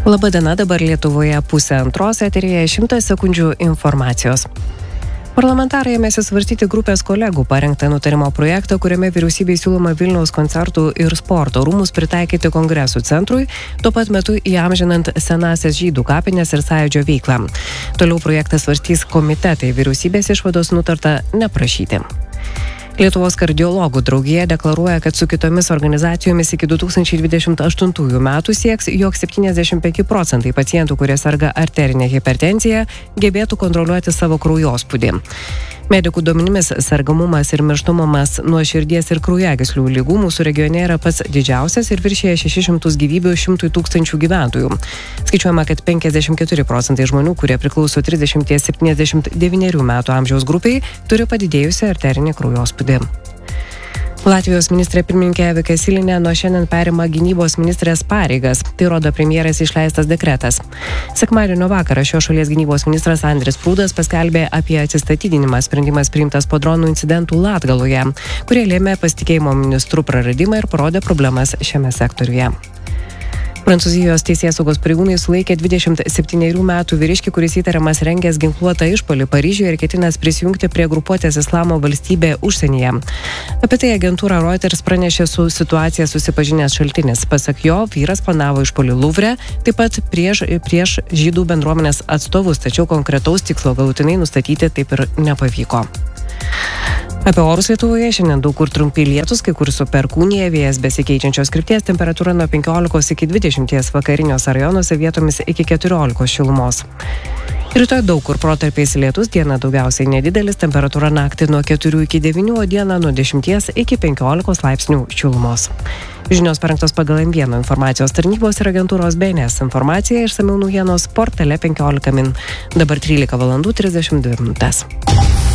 Labadiena, dabar Lietuvoje 1:30 eteryje 100 sekundžių informacijos. Parlamentarai ėmėsi svarstyti grupės kolegų parengtą nutarimo projektą, kuriame vyriausybei siūloma Vilniaus koncertų ir sporto rūmus pritaikyti kongresų centrui, tuo pat metu įamžinant senąsias žydų kapines ir sąjūdžio veiklą. Toliau projektą svarstys komitetai, vyriausybės išvados nutarta neprašyti. Lietuvos kardiologų draugija deklaruoja, kad su kitomis organizacijomis iki 2028 metų sieks, jog 75% pacientų, kurie serga arterinė hipertenzija, gebėtų kontroliuoti savo kraujospūdį. Medikų duomenimis sergamumas ir mirštamumas nuo širdies ir kraujagyslių ligų mūsų regione yra pats didžiausias ir viršija 600 gyvybių 100 000 gyventojų. Skaičiuojama, kad 54% žmonių, kurie priklauso 30-79 metų amžiaus grupiai, turi padidėjusią arterinį kraujospūdį. Latvijos ministrė pirmininkė Vika Silinė nuo šiandien perima gynybos ministrės pareigas. Tai rodo premjerės išleistas dekretas. Sekmadienio vakarą šios šalies gynybos ministras Andris Prūdas paskelbė apie atsistatydinimą. Sprendimas priimtas po dronų incidentų Latgaloje, kurie lėmė pasitikėjimo ministrų praradimą ir parodė problemas šiame sektoriuje. Prancūzijos teisėsaugos pareigūnai sulaikė 27 metų vyriškį, kuris įtariamas rengęs ginkluotą išpuolį Paryžiuje ir ketinęs prisijungti prie grupuotės Islamo valstybė užsienyje. Apie tai agentūra Reuters pranešė su situacija susipažinęs šaltinis. Pasak jo, vyras planavo išpuolį Luvre, taip pat prieš žydų bendruomenės atstovus, tačiau konkretaus tikslo galutinai nustatyti taip ir nepavyko. Apie orus Lietuvoje šiandien daug kur trumpi lietūs, kai kur su perkūnija, vėjas besikeičiančios krypties, temperatūra nuo 15 iki 20 vakariniuose rajonuose, vietomis iki 14 šilumos. Rytoj daug kur protarpiais lietus, diena daugiausiai nedidelis, temperatūra naktį nuo 4 iki 9, o dieną nuo 10 iki 15 laipsnių šilumos. Žinios parengtos pagal M1 informacijos tarnybos ir agentūros BNS informacija, išsamiau naujienos portale 15 min. Dabar 13:32 min.